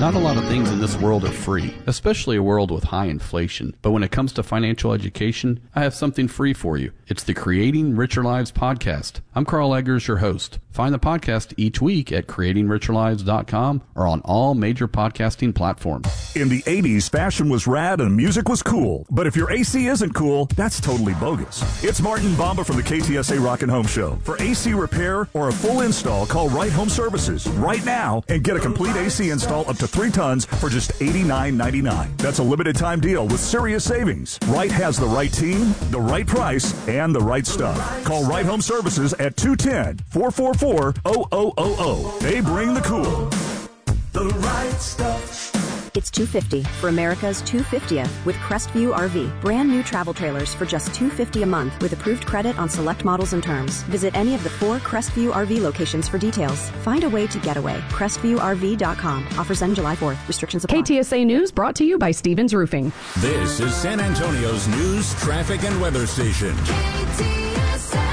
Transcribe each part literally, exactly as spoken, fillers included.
Not a lot of things in this world are free, especially a world with high inflation. But when it comes to financial education, I have something free for you. It's the Creating Richer Lives podcast. I'm Carl Eggers, your host. Find the podcast each week at creating richer lives dot com or on all major podcasting platforms. In the eighties, fashion was rad and music was cool. But if your A C isn't cool, that's totally bogus. It's Martin Bomba from the K T S A Rockin' Home Show. For A C repair or a full install, call Right Home Services right now and get a complete A C install up to three tons for just eighty-nine ninety-nine. That's a limited time deal with serious savings. Wright has the right team, the right price, and the right stuff. Call Right Home Services at two one zero, four four four, zero zero zero zero. They bring the cool. The right stuff. It's two hundred fifty dollars for America's two hundred fiftieth with Crestview R V. Brand new travel trailers for just two hundred fifty dollars a month with approved credit on select models and terms. Visit any of the four Crestview R V locations for details. Find a way to get away. Crestview R V dot com. Offers end July fourth. Restrictions apply. K T S A News brought to you by Stevens Roofing. This is San Antonio's news, traffic, and weather station. K T S A.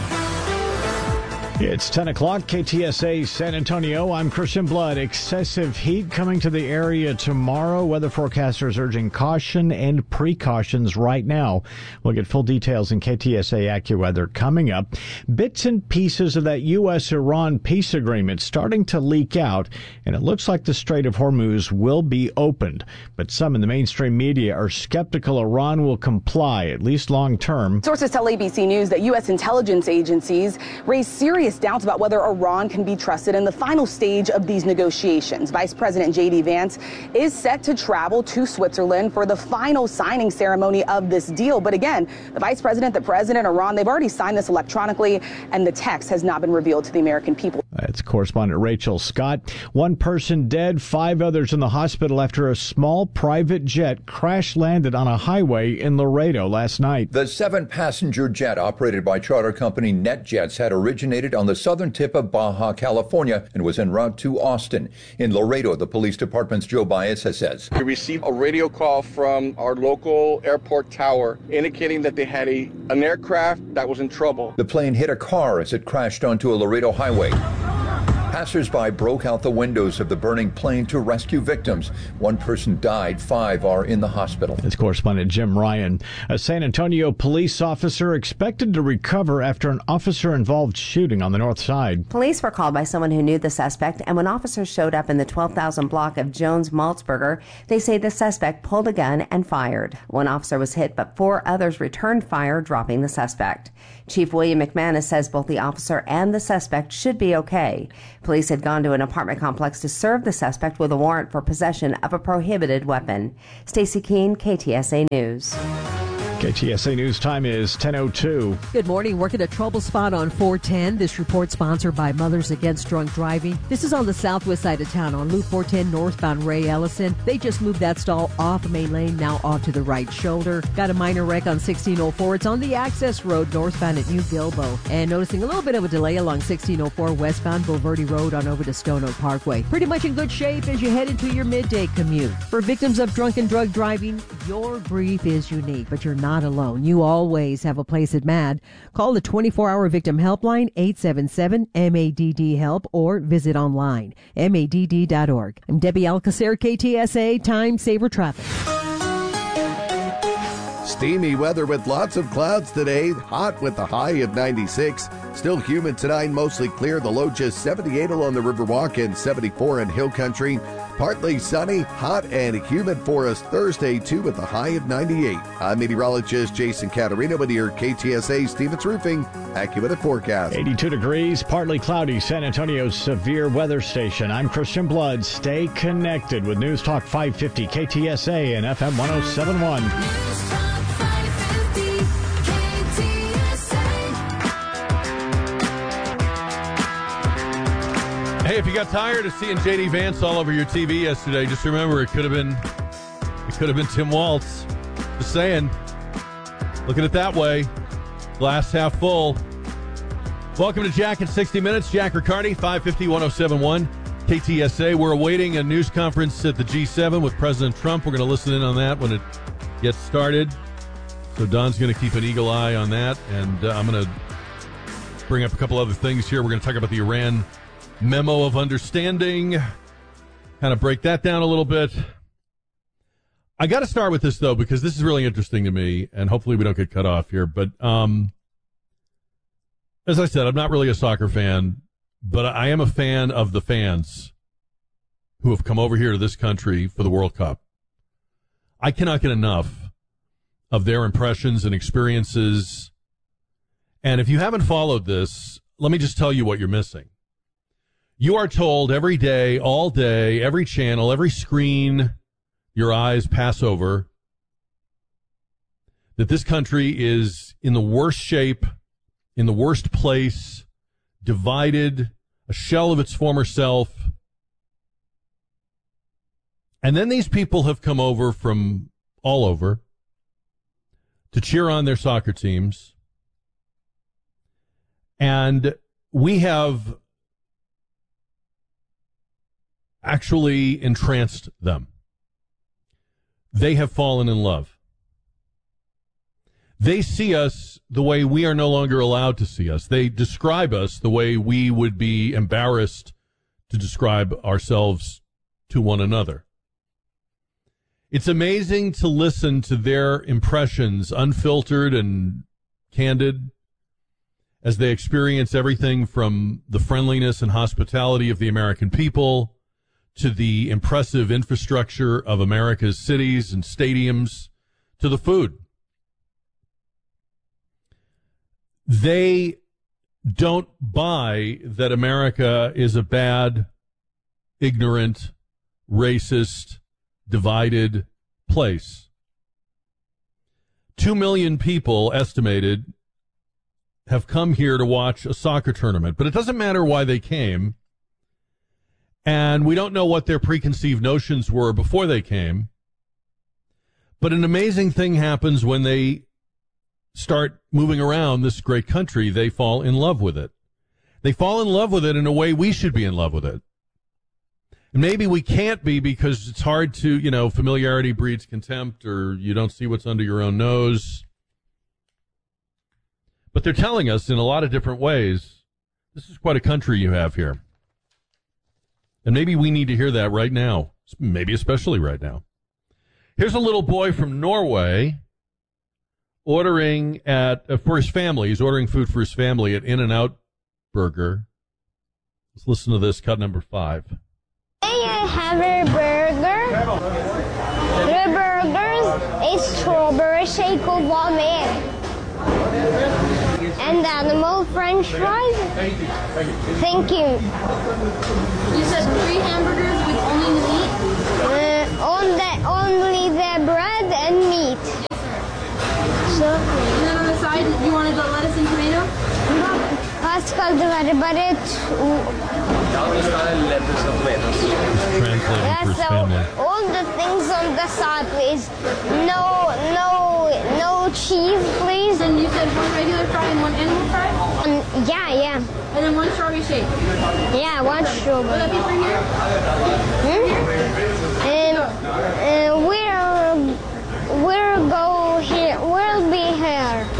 It's ten o'clock, K T S A San Antonio. I'm Christian Blood. Excessive heat coming to the area tomorrow. Weather forecasters urging caution and precautions right now. We'll get full details in K T S A AccuWeather coming up. Bits and pieces of that U S Iran peace agreement starting to leak out, and it looks like the Strait of Hormuz will be opened. But some in the mainstream media are skeptical Iran will comply, at least long term. Sources tell A B C News that U S intelligence agencies raise serious doubts about whether Iran can be trusted in the final stage of these negotiations. Vice President J D Vance is set to travel to Switzerland for the final signing ceremony of this deal. But again, the vice president, the president, Iran, they've already signed this electronically, and the text has not been revealed to the American people. That's correspondent Rachel Scott. One person dead, five others in the hospital after a small private jet crash landed on a highway in Laredo last night. The seven-passenger jet operated by charter company NetJets had originated on the southern tip of Baja California and was en route to Austin. In Laredo, the police department's Joe Baeza says, We received a radio call from our local airport tower indicating that they had a an aircraft that was in trouble. The plane hit a car as it crashed onto a Laredo highway. Passers-by broke out the windows of the burning plane to rescue victims. One person died. Five are in the hospital. It's correspondent Jim Ryan. A San Antonio police officer expected to recover after an officer-involved shooting on the north side. Police were called by someone who knew the suspect, and when officers showed up in the twelve thousand block of Jones-Maltzberger, they say the suspect pulled a gun and fired. One officer was hit, but four others returned fire, dropping the suspect. Chief William McManus says both the officer and the suspect should be okay. Police had gone to an apartment complex to serve the suspect with a warrant for possession of a prohibited weapon. Stacey Keene, K T S A News. K T S A News time is ten oh two. Good morning. Working a trouble spot on four ten. This report sponsored by Mothers Against Drunk Driving. This is on the southwest side of town on Loop four ten northbound Ray Ellison. They just moved that stall off main lane, now off to the right shoulder. Got a minor wreck on sixteen oh four. It's on the access road northbound at New Bilbo. And noticing a little bit of a delay along sixteen oh four westbound Bulverde Road on over to Stone Oak Parkway. Pretty much in good shape as you head into your midday commute. For victims of drunk and drug driving, your grief is unique, but you're not Not alone. You always have a place at M A D. Call the twenty-four hour victim helpline, eight seven seven M A D D help, or visit online, M A D D dot org. I'm Debbie Alcacer, K T S A Time Saver Traffic. Steamy weather with lots of clouds today. Hot with a high of ninety-six. Still humid tonight, mostly clear. The low just seventy-eight along the Riverwalk and seventy-four in Hill Country. Partly sunny, hot, and humid for us Thursday, too, with a high of ninety-eight. I'm meteorologist Jason Caterina with your K T S A Stevens Roofing AccuWeather forecast. eighty-two degrees, partly cloudy, San Antonio's severe weather station. I'm Christian Blood. Stay connected with News Talk five fifty K T S A and F M one oh seven point one. Hey, if you got tired of seeing J D Vance all over your T V yesterday, just remember it could have been it could have been Tim Waltz. Just saying. Look at it that way. Glass half full. Welcome to Jack in sixty minutes. Jack Riccardi, five fifty, one oh seven point one K T S A. We're awaiting a news conference at the G seven with President Trump. We're going to listen in on that when it gets started. So Don's going to keep an eagle eye on that. And uh, I'm going to bring up a couple other things here. We're going to talk about the Iran Memo of Understanding. kind of break that down a little bit. I got to start with this, though, because this is really interesting to me, and hopefully we don't get cut off here. But um, as I said, I'm not really a soccer fan, but I am a fan of the fans who have come over here to this country for the World Cup. I cannot get enough of their impressions and experiences. And if you haven't followed this, let me just tell you what you're missing. You are told every day, all day, every channel, every screen your eyes pass over, that this country is in the worst shape, in the worst place, divided, a shell of its former self. And then these people have come over from all over to cheer on their soccer teams. And we have actually entranced them. They have fallen in love. They see us the way we are no longer allowed to see us. They describe us the way we would be embarrassed to describe ourselves to one another. It's amazing to listen to their impressions, unfiltered and candid, as they experience everything from the friendliness and hospitality of the American people to the impressive infrastructure of America's cities and stadiums, to the food. They don't buy that America is a bad, ignorant, racist, divided place. Two million people, estimated, have come here to watch a soccer tournament, but it doesn't matter why they came. And we don't know what their preconceived notions were before they came. But an amazing thing happens when they start moving around this great country. They fall in love with it. They fall in love with it in a way we should be in love with it. And maybe we can't be because it's hard to, you know, familiarity breeds contempt, or you don't see what's under your own nose. But they're telling us in a lot of different ways, this is quite a country you have here. And maybe we need to hear that right now, maybe especially right now. Here's a little boy from Norway ordering at, uh, for his family, he's ordering food for his family at In-N-Out Burger. Let's listen to this, cut number five. I have a burger. The burger is strawberry shake och vad mer? And animal french fries. Thank you. You said three hamburgers with only the meat? Uh, on the, only the bread and meat. Yes, sir. So, and then on the side, you wanted the lettuce and tomato? Vad ska det vara? Bara Translating for his family. All the things on the side, please. No, no, no cheese, please. And you said one regular fry and one animal fry? Um, yeah, yeah. And then one strawberry shake? Yeah, one strawberry. Will that be for here? Hmm? Um, uh, we'll, we'll go here. We'll be here.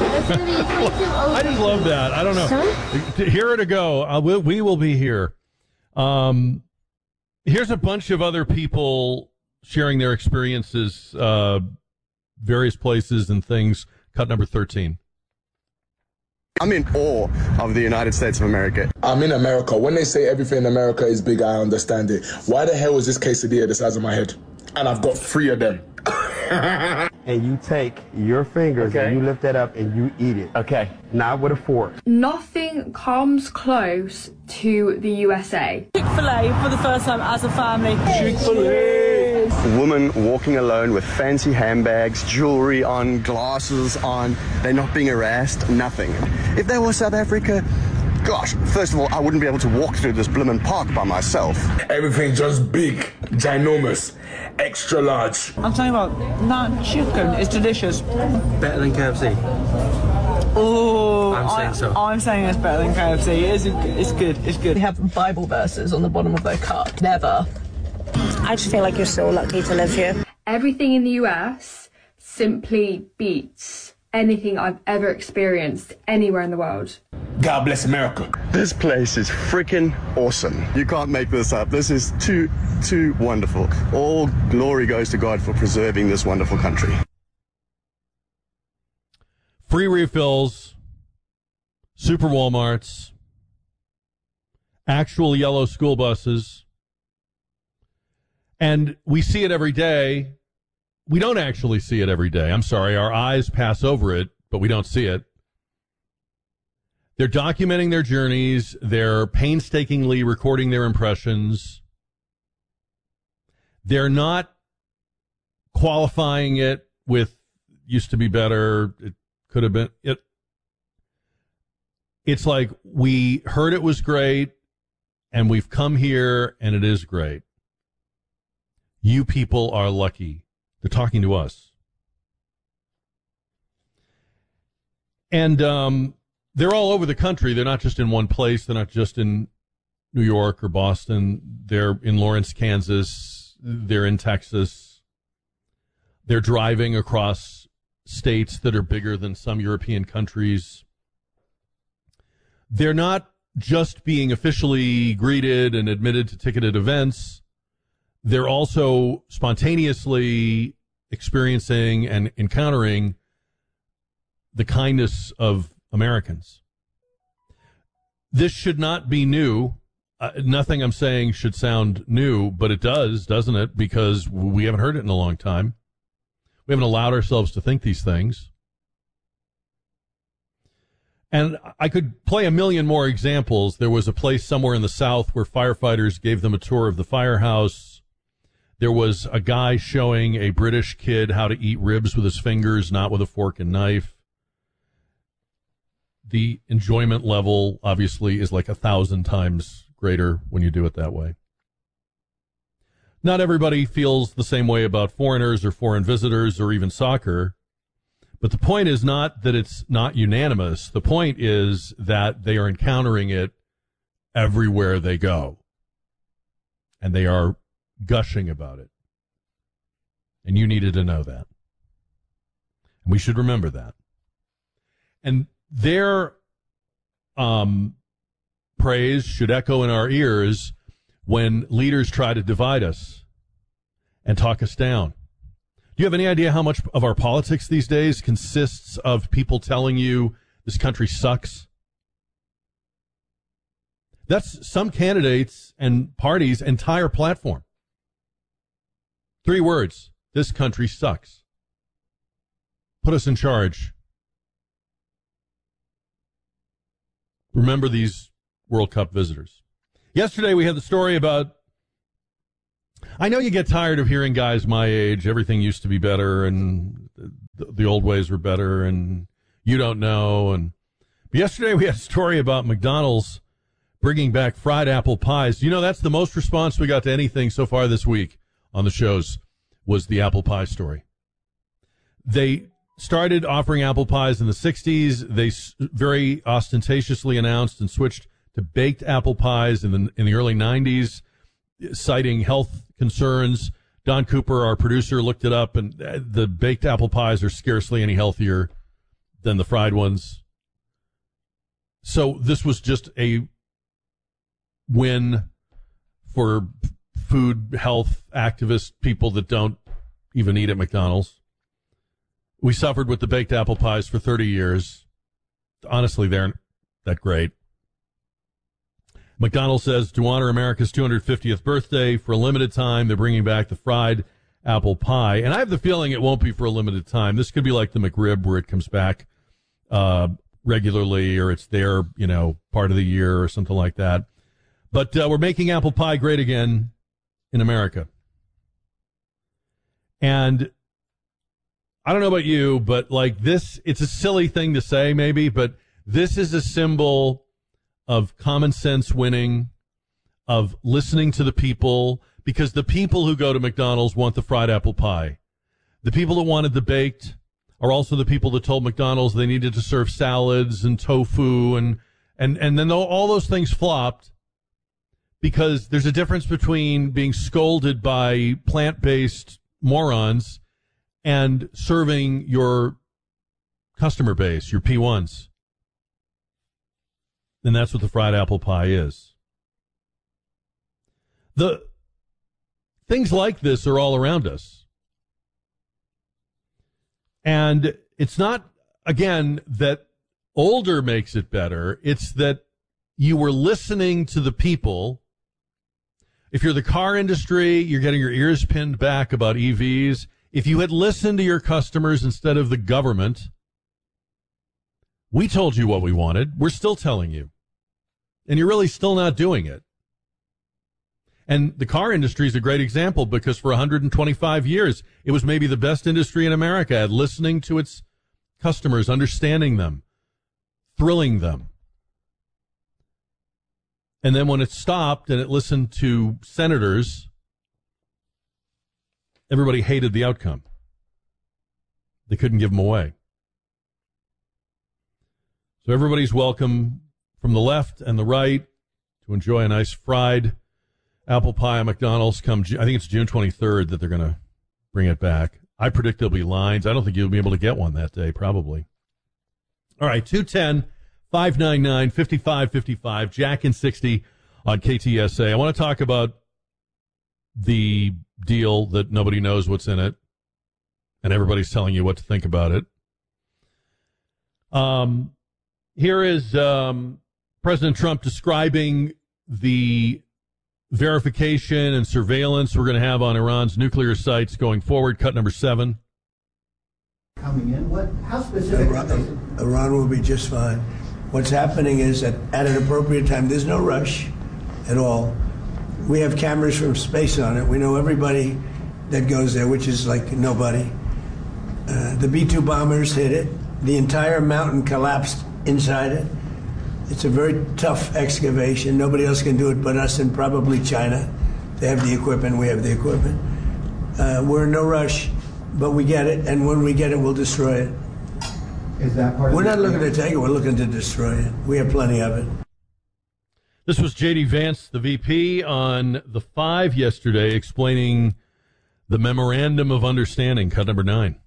I just love that. I don't know. Here to go. Uh, we, we will be here. Um, here's a bunch of other people sharing their experiences, uh, various places and things. Cut number thirteen. I'm in awe of the United States of America. I'm in America. When they say everything in America is big, I understand it. Why the hell is this quesadilla the size of my head? And I've got three of them. And you take your fingers Okay. and you lift that up and you eat it. Okay. Not with a fork. Nothing comes close to the U S A. Chick-fil-A for the first time as a family. Chick-fil-A. Woman walking alone with fancy handbags, jewelry on, glasses on. They're not being harassed, nothing. If that was South Africa, gosh, first of all, I wouldn't be able to walk through this blimmin' park by myself. Everything just big, ginormous, extra large. I'm talking about that chicken is delicious. Better than K F C. Oh, I'm saying so. I'm saying it's better than K F C. It's, it's good. It's good. They have Bible verses on the bottom of their cup. Never. I just feel like you're so lucky to live here. Everything in the U S simply beats anything I've ever experienced anywhere in the world. God bless America. This place is freaking awesome. You can't make this up. This is too, too wonderful. All glory goes to God for preserving this wonderful country. Free refills, super Walmarts, actual yellow school buses, and we see it every day. We don't actually see it every day. I'm sorry, our eyes pass over it, but we don't see it. They're documenting their journeys. They're painstakingly recording their impressions. They're not qualifying it with used to be better. It could have been it. It's like we heard it was great and we've come here and it is great. You people are lucky. They're talking to us. And um, they're all over the country. They're not just in one place. They're not just in New York or Boston. They're in Lawrence, Kansas. They're in Texas. They're driving across states that are bigger than some European countries. They're not just being officially greeted and admitted to ticketed events. They're also spontaneously experiencing and encountering the kindness of Americans. This should not be new. Uh, nothing I'm saying should sound new, but it does, doesn't it? Because we haven't heard it in a long time. We haven't allowed ourselves to think these things. And I could play a million more examples. There was a place somewhere in the South where firefighters gave them a tour of the firehouse. There was a guy showing a British kid how to eat ribs with his fingers, not with a fork and knife. The enjoyment level, obviously, is like a thousand times greater when you do it that way. Not everybody feels the same way about foreigners or foreign visitors or even soccer. But the point is not that it's not unanimous. The point is that they are encountering it everywhere they go. And they are gushing about it. And you needed to know that. And we should remember that. And their um, praise should echo in our ears when leaders try to divide us and talk us down. Do you have any idea how much of our politics these days consists of people telling you this country sucks? That's some candidates and parties' entire platform. Three words: this country sucks. Put us in charge. Remember these World Cup visitors. Yesterday we had the story about, I know you get tired of hearing guys my age, everything used to be better and the, the old ways were better and you don't know. And but yesterday we had a story about McDonald's bringing back fried apple pies. You know, that's the most response we got to anything so far this week on the shows was the apple pie story. They started offering apple pies in the sixties. They very ostentatiously announced and switched to baked apple pies in the in the early nineties, citing health concerns. Don Cooper, our producer, looked it up, and the baked apple pies are scarcely any healthier than the fried ones. So this was just a win for food health activist people that don't even eat at McDonald's. We suffered with the baked apple pies for thirty years. Honestly, they aren't that great. McDonald's says to honor America's two hundred fiftieth birthday, for a limited time, they're bringing back the fried apple pie. And I have the feeling it won't be for a limited time. This could be like the McRib, where it comes back uh, regularly, or it's there, you know, part of the year or something like that. But uh, we're making apple pie great again in America. And I don't know about you, but like this, it's a silly thing to say maybe, but this is a symbol of common sense winning, of listening to the people, because the people who go to McDonald's want the fried apple pie. The people that wanted the baked are also the people that told McDonald's they needed to serve salads and tofu, and and, and then all those things flopped because there's a difference between being scolded by plant-based morons and serving your customer base, your P ones. And that's what the fried apple pie is. The things like this are all around us. And it's not, again, that older makes it better. It's that you were listening to the people. If you're the car industry, you're getting your ears pinned back about E Vs. If you had listened to your customers instead of the government, we told you what we wanted. We're still telling you. And you're really still not doing it. And the car industry is a great example because for one hundred twenty-five years, it was maybe the best industry in America at listening to its customers, understanding them, thrilling them. And then when it stopped and it listened to senators, everybody hated the outcome. They couldn't give them away. So everybody's welcome from the left and the right to enjoy a nice fried apple pie at McDonald's come, I think it's June twenty-third that they're going to bring it back. I predict there'll be lines. I don't think you'll be able to get one that day, probably. All right, two one zero, five nine nine, five five five five, Jack in sixty on K T S A. I want to talk about the deal that nobody knows what's in it, and everybody's telling you what to think about it. Um, here is um, President Trump describing the verification and surveillance we're going to have on Iran's nuclear sites going forward. Cut number seven. Coming in, what? How specific? Iran, Iran will be just fine. What's happening is that at an appropriate time, there's no rush at all. We have cameras from space on it. We know everybody that goes there, which is like nobody. Uh, the B two bombers hit it. The entire mountain collapsed inside it. It's a very tough excavation. Nobody else can do it but us and probably China. They have the equipment. We have the equipment. Uh, we're in no rush, but we get it, and when we get it, we'll destroy it. Is that part We're of not the looking to take it. We're looking to destroy it. We have plenty of it. This was J D Vance, the V P, on The Five yesterday, explaining the Memorandum of Understanding, cut number nine.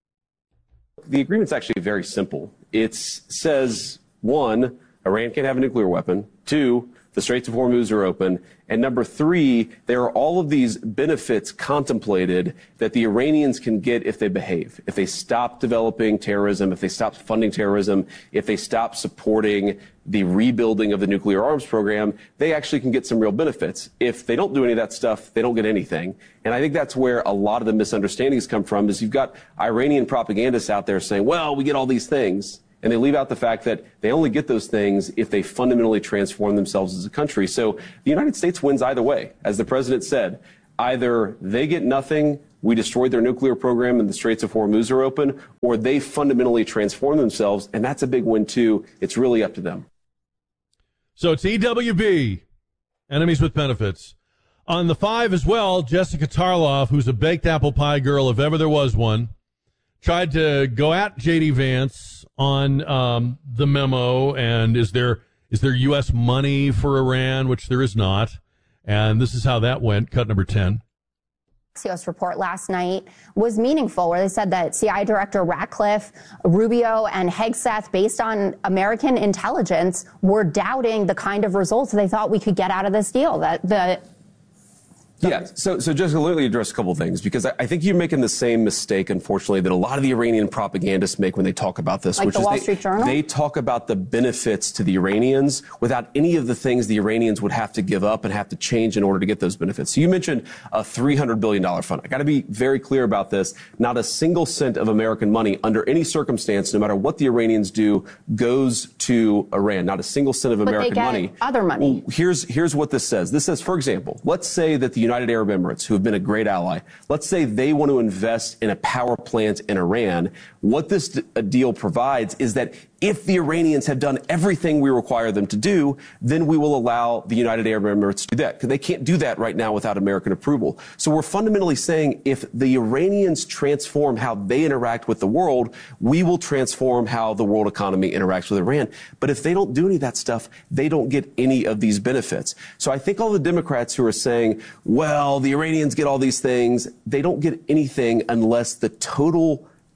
The agreement's actually very simple. It says, one, Iran can't have a nuclear weapon. Two, the Straits of Hormuz are open. And number three, there are all of these benefits contemplated that the Iranians can get if they behave, if they stop developing terrorism, if they stop funding terrorism, if they stop supporting the rebuilding of the nuclear arms program, they actually can get some real benefits. If they don't do any of that stuff, they don't get anything. And I think that's where a lot of the misunderstandings come from, is you've got Iranian propagandists out there saying, well, we get all these things. And they leave out the fact that they only get those things if they fundamentally transform themselves as a country. So the United States wins either way. As the president said, either they get nothing, we destroyed their nuclear program and the Straits of Hormuz are open, or they fundamentally transform themselves. And that's a big win, too. It's really up to them. So it's E W B, Enemies with Benefits. On The Five as well, Jessica Tarloff, who's a baked apple pie girl if ever there was one, tried to go at J D Vance on um, the memo, and is there is there U S money for Iran, which there is not. And this is how that went, cut number ten. Axios report last night was meaningful, where they said that C I A Director Ratcliffe, Rubio, and Hegseth, based on American intelligence, were doubting the kind of results they thought we could get out of this deal. That the Yeah, so, so Jessica, let me address a couple things, because I, I think you're making the same mistake, unfortunately, that a lot of the Iranian propagandists make when they talk about this, Like which the is Wall they, Street Journal? they talk about the benefits to the Iranians without any of the things the Iranians would have to give up and have to change in order to get those benefits. So you mentioned a three hundred billion dollars fund. I got to be very clear about this. Not a single cent of American money under any circumstance, no matter what the Iranians do, goes to Iran. Not a single cent of But American they get money. other money. Well, here's, here's what this says. This says, for example, let's say that the United Arab Emirates, who have been a great ally, let's say they want to invest in a power plant in Iran. What this d- deal provides is that if the Iranians have done everything we require them to do, then we will allow the United Arab Emirates to do that, because they can't do that right now without American approval. So we're fundamentally saying if the Iranians transform how they interact with the world, we will transform how the world economy interacts with Iran. But if they don't do any of that stuff, they don't get any of these benefits. So I think all the Democrats who are saying, well, the Iranians get all these things, they don't get anything unless the total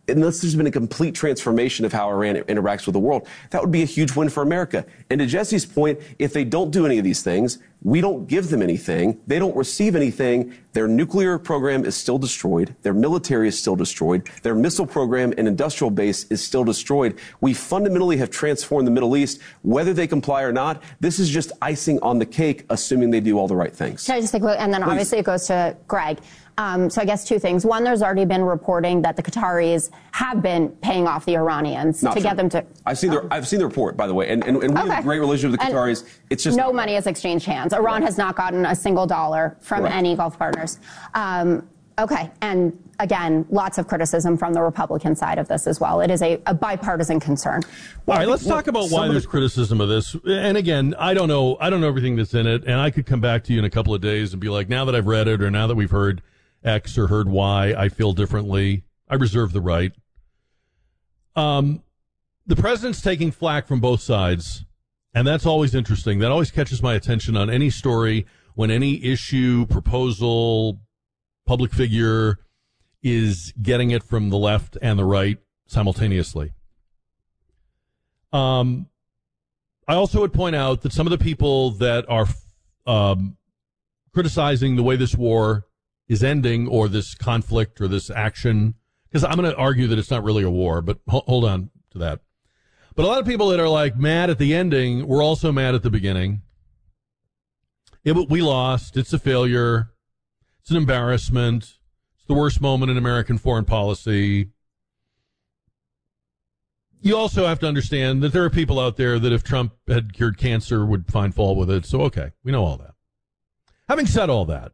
unless there's been a complete transformation of how Iran interacts with the world, that would be a huge win for America. And to Jesse's point, if they don't do any of these things, we don't give them anything, they don't receive anything, their nuclear program is still destroyed, their military is still destroyed, their missile program and industrial base is still destroyed. We fundamentally have transformed the Middle East. Whether they comply or not, this is just icing on the cake, assuming they do all the right things. Can I just say, and then Please. Obviously it goes to Greg. Um, so I guess two things. One, there's already been reporting that the Qataris have been paying off the Iranians Not to true. get them to. I've seen the I've seen the report, by the way, and and, and we Okay. have a great relationship with the And Qataris. It's just no money has exchanged hands. Iran has not gotten a single dollar from Correct. any Gulf partners. Um, okay, and again, lots of criticism from the Republican side of this as well. It is a, a bipartisan concern. All right, let's talk about why there's criticism of this. And again, I don't know, I don't know everything that's in it, and I could come back to you in a couple of days and be like, now that I've read it, or now that we've heard X or heard Y, I feel differently. I reserve the right. Um, the president's taking flack from both sides, and that's always interesting. That always catches my attention on any story when any issue, proposal, public figure is getting it from the left and the right simultaneously. Um, I also would point out that some of the people that are um, criticizing the way this war is ending, or this conflict, or this action, because I'm going to argue that it's not really a war, but ho- hold on to that. But a lot of people that are like mad at the ending were also mad at the beginning. It, we lost. It's a failure. It's an embarrassment. It's the worst moment in American foreign policy. You also have to understand that there are people out there that if Trump had cured cancer would find fault with it. So, okay, we know all that. Having said all that,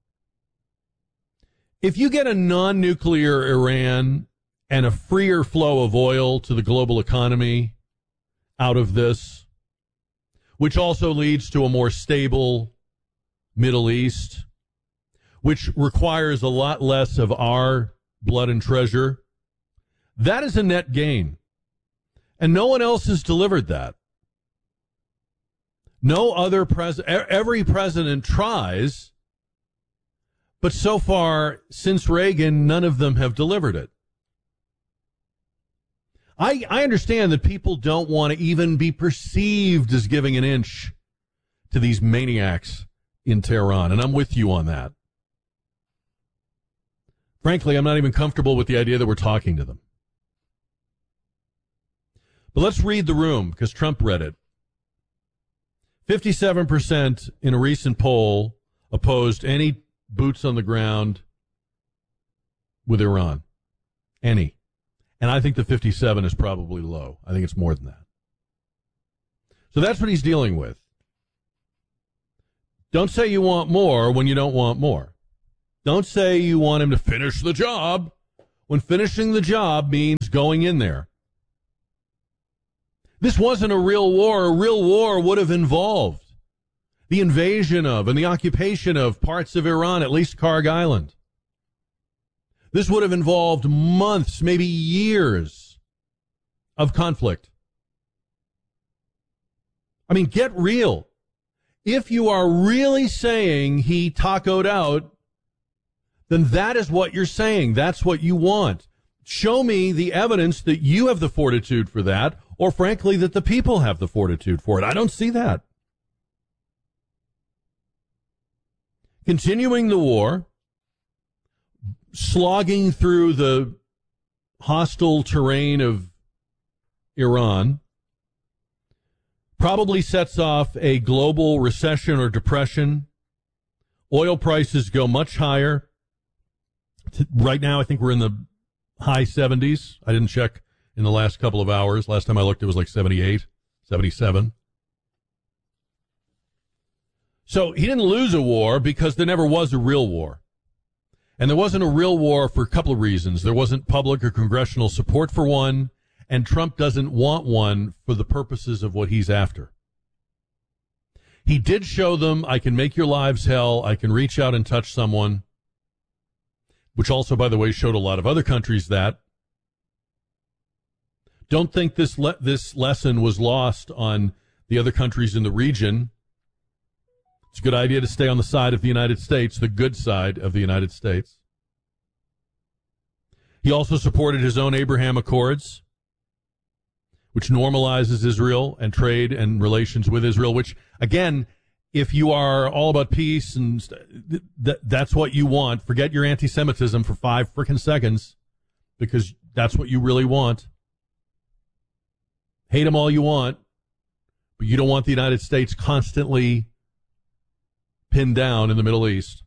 if you get a non-nuclear Iran and a freer flow of oil to the global economy out of this, which also leads to a more stable Middle East, which requires a lot less of our blood and treasure, that is a net gain. And no one else has delivered that. No other president, every president tries, but so far, since Reagan, none of them have delivered it. I, I understand that people don't want to even be perceived as giving an inch to these maniacs in Tehran, and I'm with you on that. Frankly, I'm not even comfortable with the idea that we're talking to them. But let's read the room, because Trump read it. fifty-seven percent in a recent poll opposed any boots on the ground with Iran. Any. And I think the fifty-seven is probably low. I think it's more than that. So that's what he's dealing with. Don't say you want more when you don't want more. Don't say you want him to finish the job when finishing the job means going in there. This wasn't a real war. A real war would have involved the invasion of and the occupation of parts of Iran, at least Karg Island. This would have involved months, maybe years of conflict. I mean, get real. If you are really saying he tacoed out, then that is what you're saying. That's what you want. Show me the evidence that you have the fortitude for that, or frankly, that the people have the fortitude for it. I don't see that. Continuing the war, slogging through the hostile terrain of Iran, probably sets off a global recession or depression. Oil prices go much higher. Right now, I think we're in the high seventies. I didn't check in the last couple of hours. Last time I looked, it was like seventy-eight, seventy-seven. So he didn't lose a war because there never was a real war. And there wasn't a real war for a couple of reasons. There wasn't public or congressional support for one, and Trump doesn't want one for the purposes of what he's after. He did show them, I can make your lives hell, I can reach out and touch someone, which also, by the way, showed a lot of other countries that. Don't think this le- this lesson was lost on the other countries in the region. It's a good idea to stay on the side of the United States, the good side of the United States. He also supported his own Abraham Accords, which normalizes Israel and trade and relations with Israel, which, again, if you are all about peace and th- th- that's what you want, forget your anti-Semitism for five frickin' seconds, because that's what you really want. Hate them all you want, but you don't want the United States constantly pinned down in the Middle East.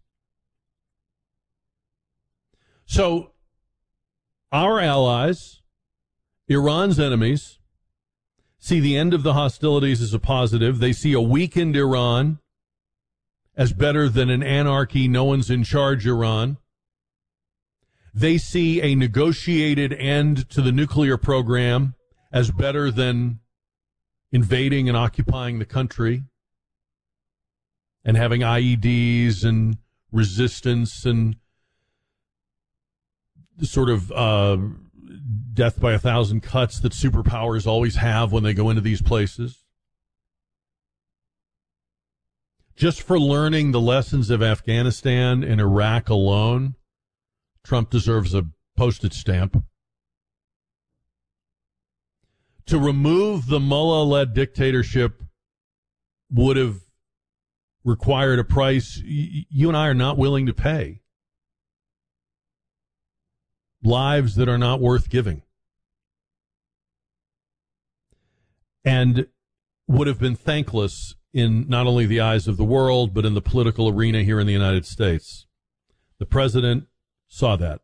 So our allies, Iran's enemies, see the end of the hostilities as a positive. They see a weakened Iran as better than an anarchy, no one's in charge Iran. They see a negotiated end to the nuclear program as better than invading and occupying the country and having I E Ds and resistance and sort of uh, death by a thousand cuts that superpowers always have when they go into these places. Just for learning the lessons of Afghanistan and Iraq alone, Trump deserves a postage stamp. To remove the mullah-led dictatorship would have required a price you and I are not willing to pay. Lives that are not worth giving. And would have been thankless in not only the eyes of the world, but in the political arena here in the United States. The president saw that.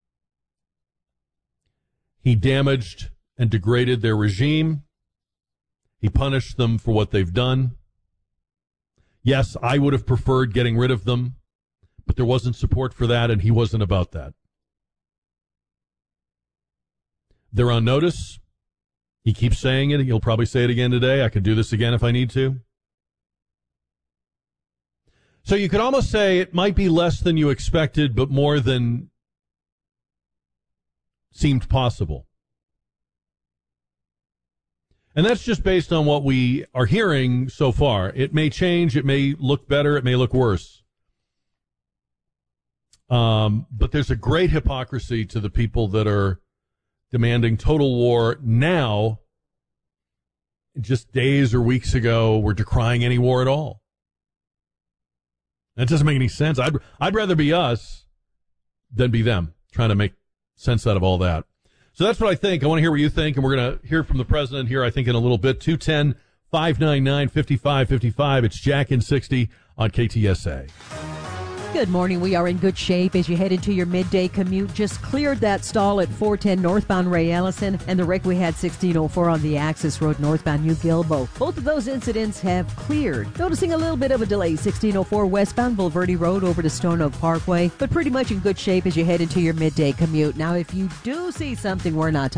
He damaged and degraded their regime. He punished them for what they've done. Yes, I would have preferred getting rid of them, but there wasn't support for that, and he wasn't about that. They're on notice. He keeps saying it. He'll probably say it again today. I could do this again if I need to. So you could almost say it might be less than you expected, but more than seemed possible. And that's just based on what we are hearing so far. It may change. It may look better. It may look worse. Um, but there's a great hypocrisy to the people that are demanding total war now. Just days or weeks ago, we're decrying any war at all. That doesn't make any sense. I'd, I'd rather be us than be them, trying to make sense out of all that. So that's what I think. I want to hear what you think, and we're going to hear from the president here, I think, in a little bit. two one zero, five nine nine, five five five five. It's Jack in sixty on K T S A. Good morning. We are in good shape as you head into your midday commute. Just cleared that stall at four ten northbound Ray Ellison, and the wreck we had sixteen oh four on the Access Road northbound New Gilbo. Both of those incidents have cleared. Noticing a little bit of a delay, sixteen oh four westbound Bulverde Road over to Stone Oak Parkway, but pretty much in good shape as you head into your midday commute. Now, if you do see something we're not